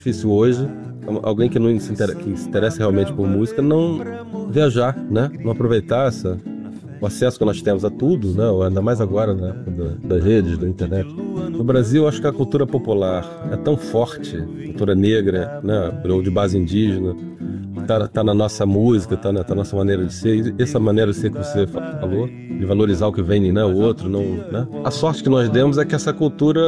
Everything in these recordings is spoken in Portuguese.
difícil hoje alguém que não que se interessa realmente por música não viajar, né? Não aproveitar o acesso que nós temos a tudo, né? Ainda mais agora, né? Das redes, da internet. No Brasil, acho que a cultura popular é tão forte, cultura negra, né? Ou de base indígena, tá na nossa música, tá na nossa maneira de ser. E essa maneira de ser que você falou, de valorizar o que vem, né? O outro, não, né? A sorte que nós demos é que essa cultura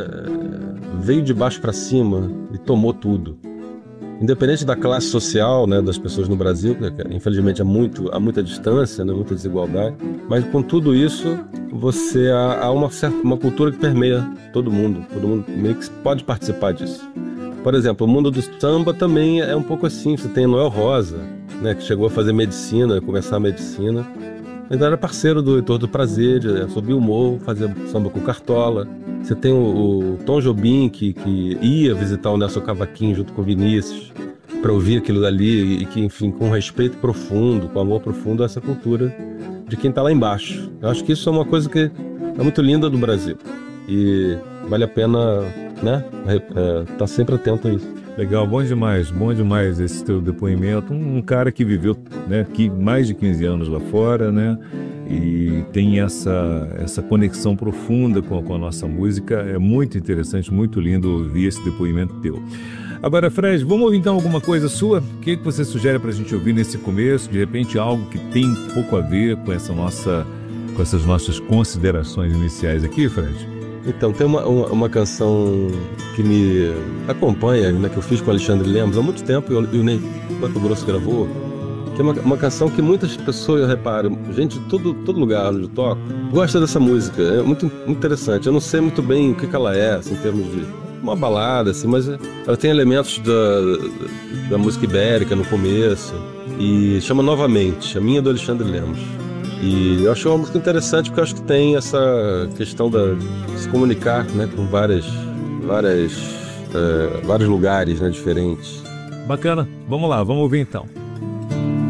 veio de baixo para cima e tomou tudo. Independente da classe social, né, das pessoas no Brasil, que infelizmente há muita distância, né, muita desigualdade, mas com tudo isso, há uma cultura que permeia todo mundo meio que pode participar disso. Por exemplo, o mundo do samba também é um pouco assim. Você tem Noel Rosa, né, que chegou a fazer medicina, começar a medicina, ainda era parceiro do Heitor do Prazer, subia o morro, fazia samba com Cartola. Você tem o Tom Jobim, que ia visitar o Nelson Cavaquinho junto com o Vinícius, para ouvir aquilo dali, e que, enfim, com respeito profundo, com amor profundo a essa cultura de quem está lá embaixo. Eu acho que isso é uma coisa que é muito linda do Brasil. E vale a pena, né, tá sempre atento a isso. Legal, bom demais esse teu depoimento. Um cara que viveu, né, aqui mais de 15 anos lá fora, né, e tem essa conexão profunda com a nossa música. É muito interessante, muito lindo ouvir esse depoimento teu. Agora, Fred, vamos ouvir então alguma coisa sua? O que você sugere para a gente ouvir nesse começo? De repente algo que tem um pouco a ver com essas nossas considerações iniciais aqui, Fred? Então, tem uma canção que me acompanha, né, que eu fiz com o Alexandre Lemos há muito tempo, e o Ney Mato Grosso gravou, que é uma canção que muitas pessoas, eu reparo, gente de todo lugar onde eu toco, gosta dessa música. É muito, muito interessante. Eu não sei muito bem o que ela é, assim, em termos de uma balada, assim, mas ela tem elementos da música ibérica no começo, e chama Novamente, a minha do Alexandre Lemos. E eu achei uma música interessante porque eu acho que tem essa questão de se comunicar, né, com vários lugares, né, diferentes. Bacana, vamos lá, vamos ouvir então.